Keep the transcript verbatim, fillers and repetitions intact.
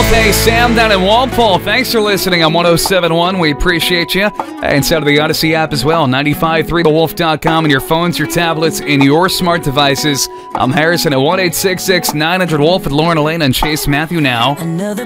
Hey, Sam down in Walpole. Thanks for listening on one oh seven point one. We appreciate you. Inside of the Odyssey app as well, ninety-five point three the wolf dot com, and your phones, your tablets, and your smart devices. I'm Harrison at one eight six six nine hundred wolf with Lauren, Elena, and Chase Matthew now. Another